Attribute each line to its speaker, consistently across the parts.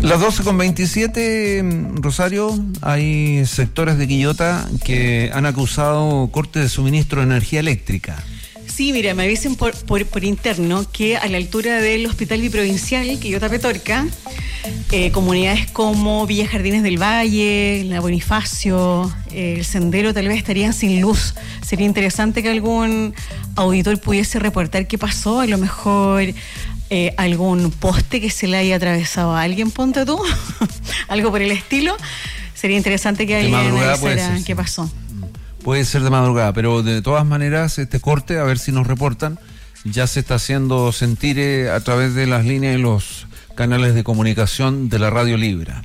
Speaker 1: Las 12:27, Rosario, hay sectores de Quillota que han acusado corte de suministro de energía eléctrica.
Speaker 2: Sí, mira, me dicen por interno que a la altura del Hospital Biprovincial, Quillota Petorca, comunidades como Villa Jardines del Valle, la Bonifacio, el Sendero tal vez estarían sin luz. Sería interesante que algún auditor pudiese reportar qué pasó, a lo mejor algún poste que se le haya atravesado a alguien, ponte tú, algo por el estilo. Sería interesante que alguien analizara qué pasó.
Speaker 1: Puede ser de madrugada, pero de todas maneras este corte, a ver si nos reportan, ya se está haciendo sentir a través de las líneas y los canales de comunicación de la Radio Libra.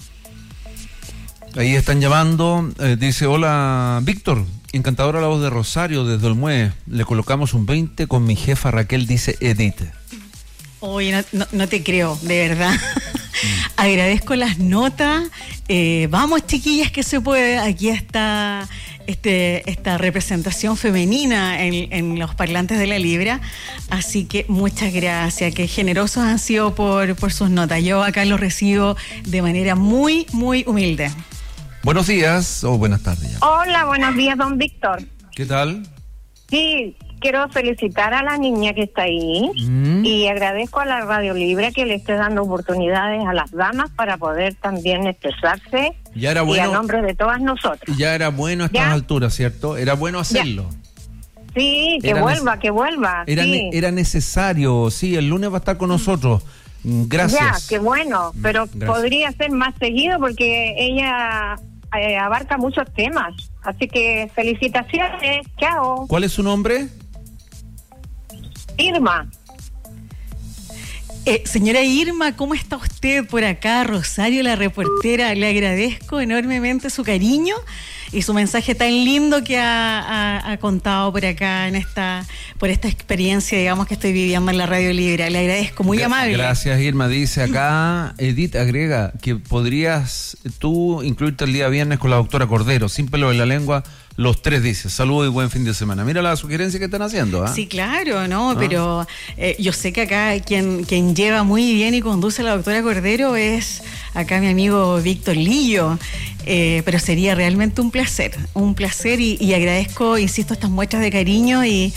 Speaker 1: Ahí están llamando, dice: hola Víctor, encantadora la voz de Rosario desde Olmué, le colocamos un 20 con mi jefa Raquel, dice Edith.
Speaker 2: Oye, no te creo, de verdad. Agradezco las notas. Vamos, chiquillas, que se puede. Aquí está esta representación femenina en los parlantes de la Libra. Así que muchas gracias. Qué generosos han sido por sus notas. Yo acá los recibo de manera muy, muy humilde.
Speaker 1: Buenos días o buenas tardes. Ya.
Speaker 3: Hola, buenos días, don Víctor.
Speaker 1: ¿Qué tal?
Speaker 3: Sí, quiero felicitar a la niña que está ahí y agradezco a la Radio Libre que le esté dando oportunidades a las damas para poder también expresarse,
Speaker 1: ya era bueno,
Speaker 3: y a nombre de todas nosotras.
Speaker 1: Ya era bueno a estas alturas, ¿cierto? Era bueno hacerlo.
Speaker 3: Ya. Sí, que vuelva.
Speaker 1: Era necesario, sí, el lunes va a estar con nosotros. Gracias.
Speaker 3: Ya, qué bueno, pero
Speaker 1: gracias.
Speaker 3: Podría ser más seguido porque ella abarca muchos temas. Así que felicitaciones, chao.
Speaker 1: ¿Cuál es su nombre?
Speaker 3: Irma.
Speaker 2: Señora Irma, ¿cómo está usted por acá? Rosario, la reportera, le agradezco enormemente su cariño y su mensaje tan lindo que ha contado por acá por esta experiencia, digamos, que estoy viviendo en la Radio Libre. Le agradezco, muy amable.
Speaker 1: Gracias, Irma. Dice acá, Edith agrega que podrías tú incluirte el día viernes con la doctora Cordero, sin pelo en la lengua. Los tres, dice. Saludos y buen fin de semana. Mira la sugerencia que están haciendo, ¿eh?
Speaker 2: Sí, claro, ¿no? Pero yo sé que acá quien lleva muy bien y conduce a la doctora Cordero es acá mi amigo Víctor Lillo. Pero sería realmente un placer y agradezco, insisto, estas muestras de cariño y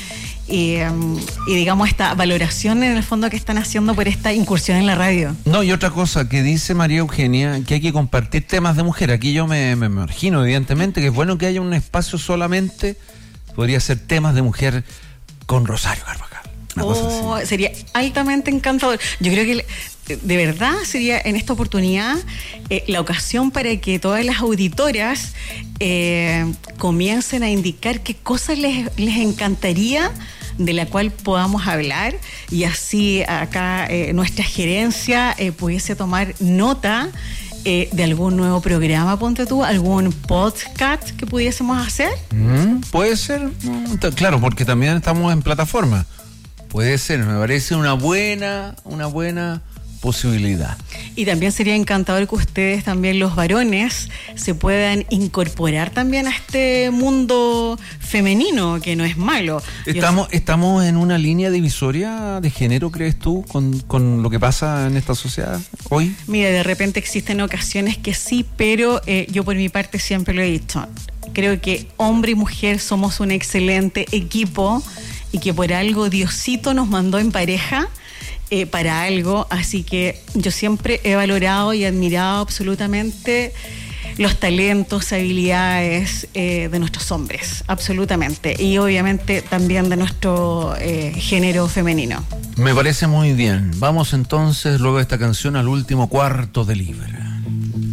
Speaker 2: digamos esta valoración en el fondo que están haciendo por esta incursión en la radio.
Speaker 1: No, y otra cosa que dice María Eugenia, que hay que compartir temas de mujer. Aquí yo me imagino, evidentemente, que es bueno que haya un espacio solamente, podría ser temas de mujer con Rosario Carvajal.
Speaker 2: Sería altamente encantador. Yo creo que de verdad sería en esta oportunidad la ocasión para que todas las auditoras comiencen a indicar qué cosas les encantaría de la cual podamos hablar, y así acá nuestra gerencia pudiese tomar nota de algún nuevo programa, ponte tú, algún podcast que pudiésemos hacer.
Speaker 1: Puede ser, claro, porque también estamos en plataforma. Puede ser, me parece una buena posibilidad. Y
Speaker 2: también sería encantador que ustedes también, los varones, se puedan incorporar también a este mundo femenino, que no es malo. ¿Estamos en una línea divisoria de género, crees tú, con lo que pasa en esta sociedad hoy? Mira, de repente existen ocasiones que sí, pero yo por mi parte siempre lo he dicho. Creo que hombre y mujer somos un excelente equipo y que por algo Diosito nos mandó en pareja para algo, así que yo siempre he valorado y admirado absolutamente los talentos, habilidades de nuestros hombres, absolutamente, y obviamente también de nuestro género femenino. Me parece muy bien. Vamos entonces, luego de esta canción, al último cuarto de Libra.